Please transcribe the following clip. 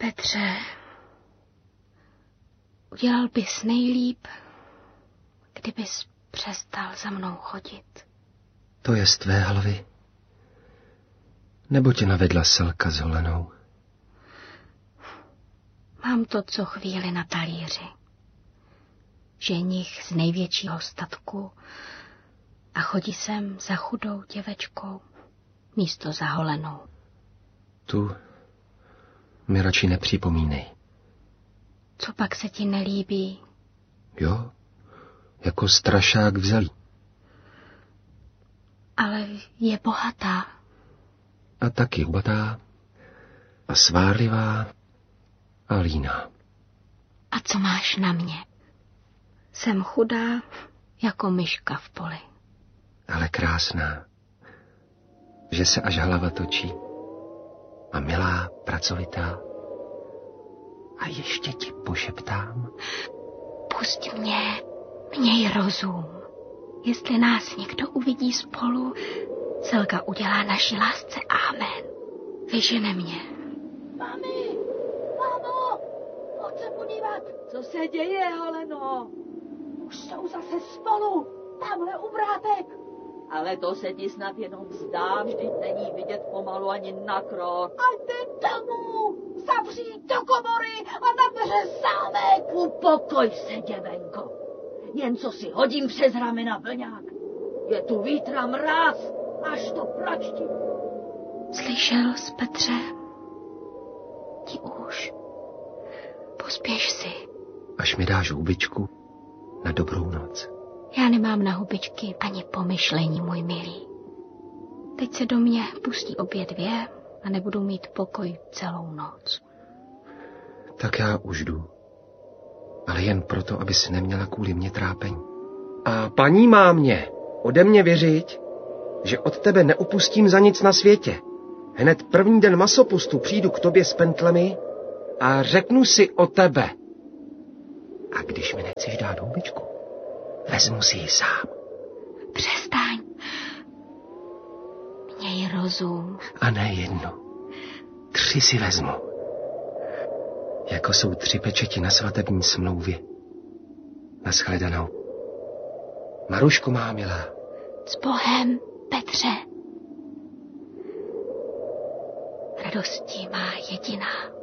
Petře, udělal bys nejlíp, kdybys přestal za mnou chodit. To je z tvé hlavy? Nebo tě navedla Selka s Holenou? Mám to co chvíli na talíři. Ženich z největšího statku a chodí sem za chudou děvečkou místo za Holenou. Tu mi radši nepřipomínej. Co pak se ti nelíbí? Jo, jako strašák vzalý. Ale je bohatá. A taky hubatá a svárlivá a líná. A co máš na mě? Jsem chudá jako myška v poli. Ale krásná, že se až hlava točí. A milá, pracovitá. A ještě ti pošeptám. Pusť mě, měj rozum. Jestli nás někdo uvidí spolu, Selka udělá naší lásce amen. Vyžene mě. Mami, mámo, pojď se podívat. Co se děje, Holeno? Už jsou zase spolu, tamhle u vrátek. Ale to se ti snad jenom zdá, vždyť není vidět pomalu ani na krok. A jde domů, zavřít do komory a na dveře zámek. Upokoj se, děvenko. Jen co si hodím přes ramena vlňák. Je tu vítr a mráz, až to pračtí. Slyšel jsi, Petře? Ti už. Pospěš si. Až mi dáš hubičku na dobrou noc. Já nemám na hubičky ani pomyšlení, můj milý. Teď se do mě pustí obě dvě a nebudu mít pokoj celou noc. Tak já už jdu. Ale jen proto, abys neměla kvůli mě trápení. A paní má mě ode mě věřit, že od tebe neupustím za nic na světě. Hned první den masopustu přijdu k tobě s pentlemi a řeknu si o tebe. A když mi nechceš dát hubičku, vezmu si ji sám. Přestaň. Měj rozum. A ne jednu. 3 si vezmu. Jako jsou 3 pečeti na svatební smlouvě. Naschledanou. Maruško má milá. S Bohem, Petře. Radostí má jediná.